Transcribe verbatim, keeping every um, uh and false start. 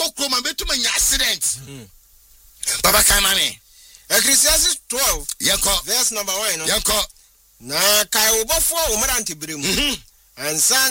kokro ma betuma nya accident baba kai mame Ecclesiastes twelve yeko verse number one yeko na kai obofo o marante biremu ansa